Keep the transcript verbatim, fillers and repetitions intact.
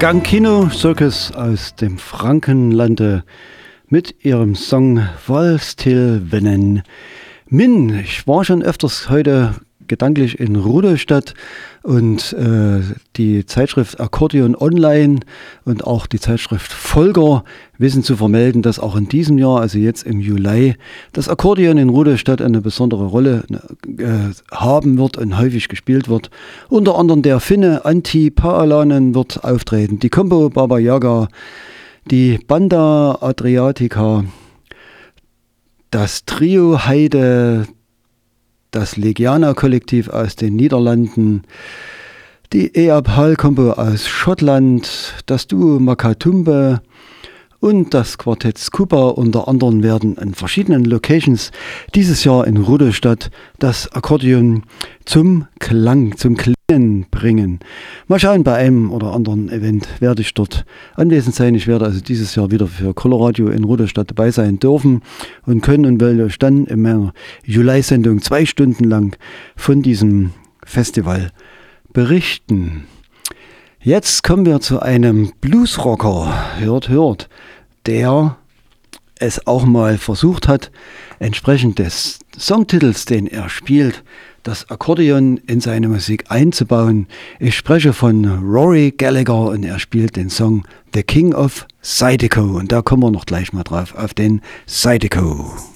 Gangkino Circus aus dem Frankenlande mit ihrem Song Wall Still Wennen Min. Ich war schon öfters heute gedanklich in Rudolstadt und äh, die Zeitschrift Akkordeon Online und auch die Zeitschrift Volker wissen zu vermelden, dass auch in diesem Jahr, also jetzt im Juli, das Akkordeon in Rudolstadt eine besondere Rolle äh, haben wird und häufig gespielt wird. Unter anderem der Finne Antti Paalanen wird auftreten, die Combo Baba Yaga, die Banda Adriatica, das Trio Heide, das Legiana-Kollektiv aus den Niederlanden, die Eab-Hall-Kombo aus Schottland, das Duo Makatumbe und das Quartett Scuba unter anderem werden in verschiedenen Locations dieses Jahr in Rudolstadt das Akkordeon zum Klang, zum Klingen bringen. Mal schauen, bei einem oder anderen Event werde ich dort anwesend sein. Ich werde also dieses Jahr wieder für Coloradio in Rudolstadt dabei sein dürfen und können und will euch dann in meiner Juli-Sendung zwei Stunden lang von diesem Festival berichten. Jetzt kommen wir zu einem Bluesrocker, hört, hört, der es auch mal versucht hat, entsprechend des Songtitels, den er spielt, das Akkordeon in seine Musik einzubauen. Ich spreche von Rory Gallagher und er spielt den Song The King of Zydeco und da kommen wir noch gleich mal drauf, auf den Zydeco.